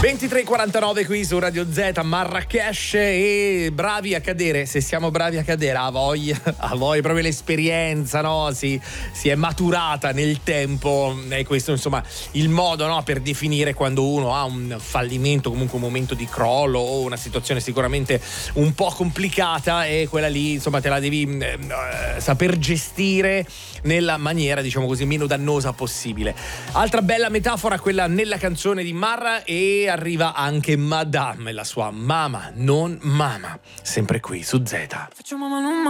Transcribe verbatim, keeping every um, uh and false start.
ventitré e quarantanove qui su Radio Z, Marrakesh, e bravi a cadere. Se siamo bravi a cadere, a voi, a voi proprio l'esperienza, no? Si, si è maturata nel tempo, e questo insomma il modo, no, per definire quando uno ha un fallimento, comunque un momento di crollo o una situazione sicuramente un po' complicata, e quella lì insomma te la devi eh, saper gestire nella maniera, diciamo così, meno dannosa possibile. Altra bella metafora, quella nella canzone di Marra, e arriva anche Madame e la sua Mama non Mama, sempre qui su Z. Faccio mamma non